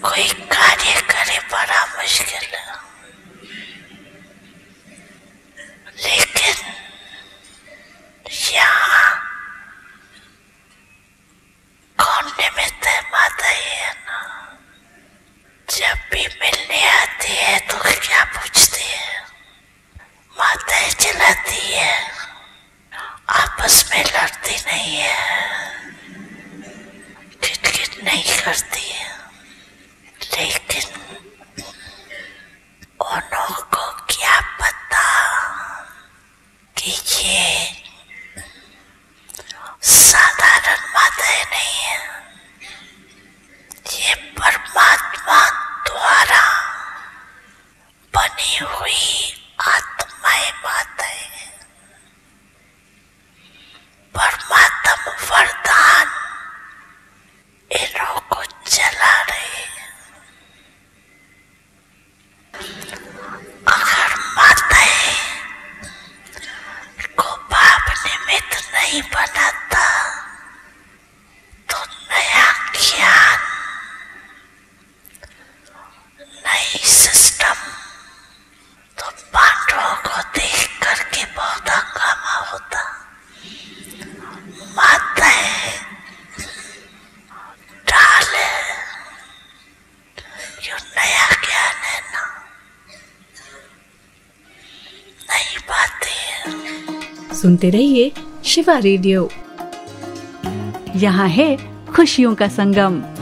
कोई कार्य करे बड़ा मुश्किल है, लेकिन यहाँ कौन निमित्त है? माता ही है ना। जब भी मिलने आती है तो क्या पूछती है? माता ही चिल्लाती है, आपस में लड़ती नहीं है, किटकिट नहीं करती है, लेकिन उन्हों को क्या पता कि ये साधारण माताएं नहीं है, ये परमात्मा द्वारा बनी हुई आत्माएं माताएं हैं। परमात्म वरदान इन्हों को चला रहे हैं। अगर माताएं को बाप निमित्त नहीं बनाता तो नया ज्ञान, नई सिस्टम तो पांडवों को देख करके बहुत हंगामा होता। माताएं डाले जो नया ज्ञान है ना, नई बातें। सुनते रहिए शिवा रेडियो, यहाँ है खुशियों का संगम।